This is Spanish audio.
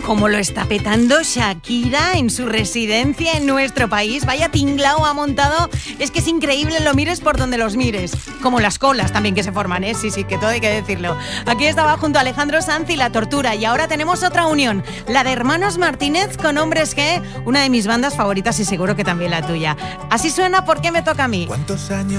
Como lo está petando Shakira en su residencia en nuestro país. Vaya tinglao ha montado. Es que es increíble, lo mires por donde los mires. Como las colas también que se forman, ¿eh? Sí, que todo hay que decirlo. Aquí estaba junto a Alejandro Sanz y La Tortura. Y ahora tenemos otra unión, la de Hermanos Martínez con Hombres G, una de mis bandas favoritas y seguro que también la tuya. Así suena ¿Por qué me toca a mí? ¿Cuántos años